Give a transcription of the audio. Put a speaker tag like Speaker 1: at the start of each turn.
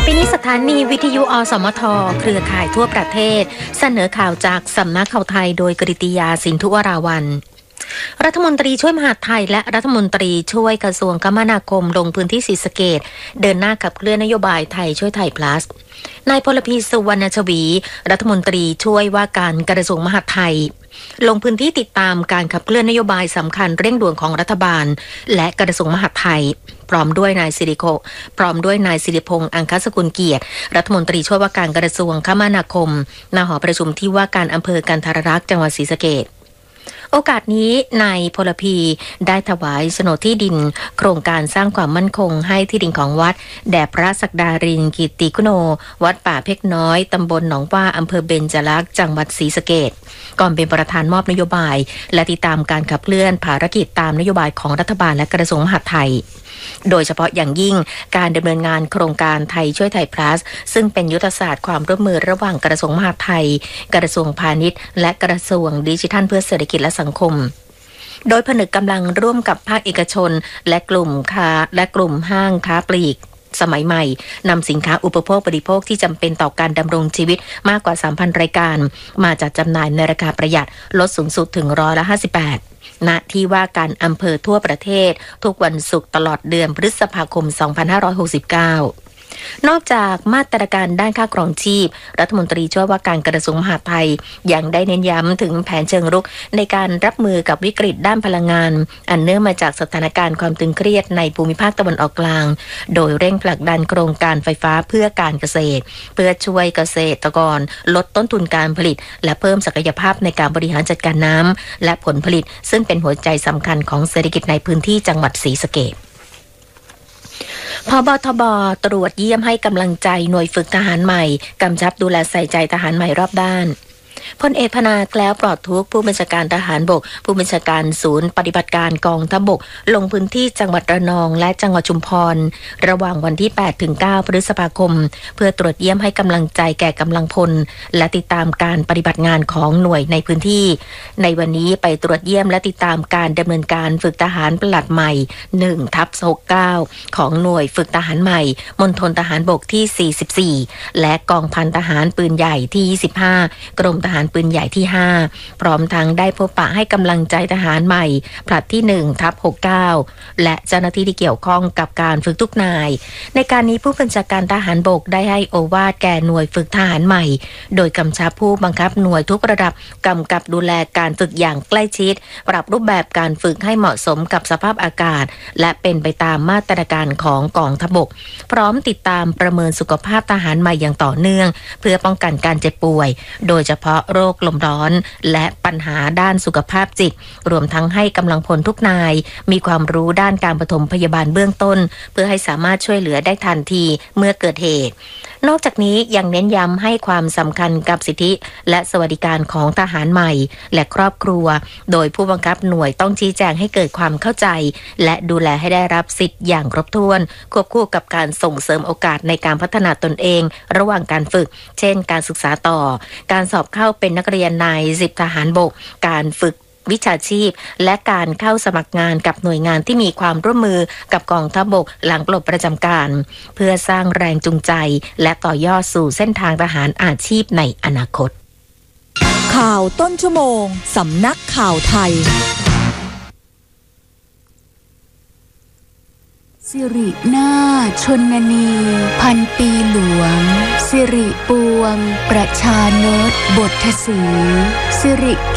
Speaker 1: ปีนี้สถานีวิทยุอสมทเครือข่ายทั่วประเทศเสนอข่าวจากสำนักข่าวไทยโดยกฤติยาสินธุวราวัลย์รัฐมนตรีช่วยมหาดไทยและรัฐมนตรีช่วยกระทรวงคมนาคมลงพื้นที่ศรีสะเกษเดินหน้าขับเคลื่อนนโยบายไทยช่วยไทย plus นายพลพีสุวรรณชวีรัฐมนตรีช่วยว่าการกระทรวงมหาดไทยลงพื้นที่ติดตามการขับเคลื่อนนโยบายสำคัญเร่งด่วนของรัฐบาลและกระทรวงมหาดไทยพร้อมด้วยนายสิริพงษ์อังคสกุลเกียรติรัฐมนตรีช่วยว่าการกระทรวงคมนาคมณหอประชุมที่ว่าการอำเภอกันทรลักษณ์จังหวัดศรีสะเกษโอกาสนี้นายพลพีได้ถวายโฉนดที่ดินโครงการสร้างความมั่นคงให้ที่ดินของวัดแด่พระศักดารินกิตติคุโนวัดป่าเพกน้อยตำบลหนองว่าอำเภอเบญจลักษณ์จังหวัดศรีสะเกษก่อนเป็นประธานมอบนโยบายและติดตามการขับเคลื่อนภารกิจตามนโยบายของรัฐบาลและกระทรวงมหาดไทยโดยเฉพาะอย่างยิ่งการดำเนินงานโครงการไทยช่วยไทย plus ซึ่งเป็นยุทธศาสตร์ความร่วมมือระหว่างกระทรวงมหาดไทยกระทรวงพาณิชย์และกระทรวงดิจิทัลเพื่อเศรษฐกิจและสังคมโดยผนึกกำลังร่วมกับภาคเอกชนและกลุ่มห้างค้าปลีกสมัยใหม่นำสินค้าอุปโภคบริโภคที่จำเป็นต่อการดำรงชีวิตมากกว่า 3,000 รายการมาจัดจำหน่ายในราคาประหยัดลดสูงสุดถึง58%ณที่ว่าการอำเภอทั่วประเทศทุกวันศุกร์ตลอดเดือนพฤษภาคม 2569นอกจากมาตรการด้านค่าครองชีพรัฐมนตรีช่วยว่าการกระทรวงมหาดไทยยังได้เน้นย้ำถึงแผนเชิงรุกในการรับมือกับวิกฤตด้านพลังงานอันเนื่องมาจากสถานการณ์ความตึงเครียดในภูมิภาคตะวันออกกลางโดยเร่งผลักดันโครงการไฟฟ้าเพื่อการเกษตรเพื่อช่วยเกษตรกรลดต้นทุนการผลิตและเพิ่มศักยภาพในการบริหารจัดการน้ำและผลผลิตซึ่งเป็นหัวใจสำคัญของเศรษฐกิจในพื้นที่จังหวัดศรีสะเกษผบ.ทบ.ตรวจเยี่ยมให้กำลังใจหน่วยฝึกทหารใหม่กำชับดูแลใส่ใจทหารใหม่รอบด้านพลเอกพนาแกล้วปลอดทุกข์ผู้บัญชาการทหารบกผู้บัญชาการศูนย์ปฏิบัติการกองทัพบกลงพื้นที่จังหวัดระนองและจังหวัดชุมพรระหว่างวันที่ 8-9 พฤษภาคมเพื่อตรวจเยี่ยมให้กำลังใจแก่กำลังพลและติดตามการปฏิบัติงานของหน่วยในพื้นที่ในวันนี้ไปตรวจเยี่ยมและติดตามการดำเนินการฝึกทหารปลัดใหม่ 1/69 ของหน่วยฝึกทหารใหม่มณฑลทหารบกที่ 44และกองพันทหารปืนใหญ่ที่ 25 กรมทหารปืนใหญ่ที่ 5พร้อมทั้งได้พบปะให้กำลังใจทหารใหม่ผลัดที่ 1/69 และเจ้าหน้าที่ที่เกี่ยวข้องกับการฝึกทุกนายในการนี้ผู้บัญชาการทหารบกได้ให้โอวาทแก่หน่วยฝึกทหารใหม่โดยกำชับผู้บังคับหน่วยทุกระดับกำกับดูแลการฝึกอย่างใกล้ชิดปรับรูปแบบการฝึกให้เหมาะสมกับสภาพอากาศและเป็นไปตามมาตรการของกองทัพบกพร้อมติดตามประเมินสุขภาพทหารใหม่อย่างต่อเนื่องเพื่อป้องกันการเจ็บป่วยโดยเฉพาะโรคลมร้อนและปัญหาด้านสุขภาพจิตรวมทั้งให้กำลังพลทุกนายมีความรู้ด้านการปฐมพยาบาลเบื้องต้นเพื่อให้สามารถช่วยเหลือได้ทันทีเมื่อเกิดเหตุนอกจากนี้ยังเน้นย้ำให้ความสำคัญกับสิทธิและสวัสดิการของทหารใหม่และครอบครัวโดยผู้บังคับหน่วยต้องชี้แจงให้เกิดความเข้าใจและดูแลให้ได้รับสิทธิอย่างครบถ้วนควบคู่กับการส่งเสริมโอกาสในการพัฒนาตนเองระหว่างการฝึกเช่นการศึกษาต่อการสอบเข้าเป็นนักเรียนนาย10ทหารบกการฝึกวิชาชีพและการเข้าสมัครงานกับหน่วยงานที่มีความร่วมมือกับกองทัพบกหลังปลดประจำการเพื่อสร้างแรงจูงใจและต่อยอดสู่เส้นทางทหารอาชีพในอนาคต
Speaker 2: ข่าวต้นชั่วโมงสำนักข่าวไทย
Speaker 3: สิรินาถชนนีพันปีหลวงสิริปวงประชานตบทสีสิริ